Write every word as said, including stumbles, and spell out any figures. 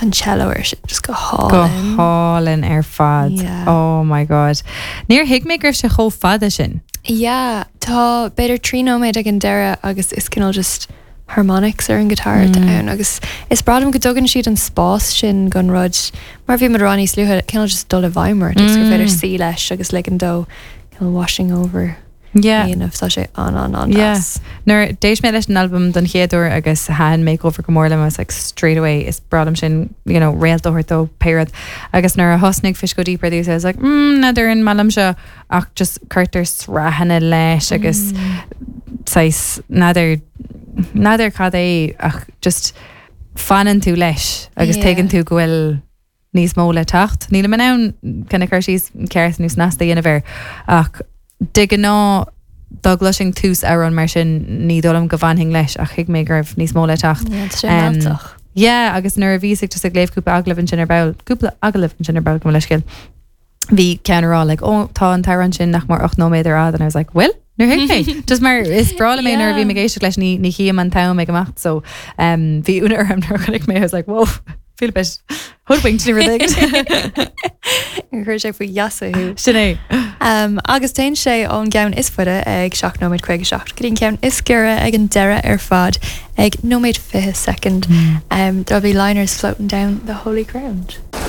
an cello ar si just go Go hálinn. hálinn ar fad. Yeah. Oh my god. Níor hiic mé gur se cho fada sin. Yeah, tá beidir trí nóméid ag an deire agus is cinál just harmonics ar an guitar Mm. ann agus is bradam go dogan siad an spás sin gan rud mar bhí mar rání slúthe cinál just dul a bhaimar agus gur Mm. féidir sí leis agus le an dó cinál washing over Yeah. íanamh tá sé an an an Yeah. as. Nuair déis mé leis an album don chéadú agus han makeover gomórla was like straight away is bradam sin, you know, réalta hortó peirad agus nuair a hosnig fish go deeper these I was like mm nadidir in malam se ach just Carter srahanna leis agus sais nadidir nadidir cad é ach just fanan tú leis agus Yeah. tegan tú gohfuil níos mó le tacht níla man ann cinna chuirsís ceart nús nasta dhéanamh ach dig ná doglushing tús ar an mar sin ní dólam go bhainhing leis ach chuig mé gurbh níos mó le tacht. Yeah, tá sé Um, máach. Yeah, agus nuair a bhísigh just ag léifhúpa aglah sin ar bail cúpla aglah sin ar bail go leiscil. Bhí ceanrá like ó tá an taran sin nach mar ocht nóméid ar ad and I was like, well, nuair hiic mé. Just mar is brála mé nuair a bhí mé géiste leis ní ní chiam an tam ag amach so um, bhí únar am nuair chuig mé I was like, whoa, feel a bit hoodwinked ní ridig. An chuir sé faoi jasaú. Sinné. Um, agus tain sé ón gaan is fuide ag seach nóméid chuig seach. Grín cean is gura ag an deire ar fad ag nóméid fithe second. Um, there'll be liners floating down the holy ground.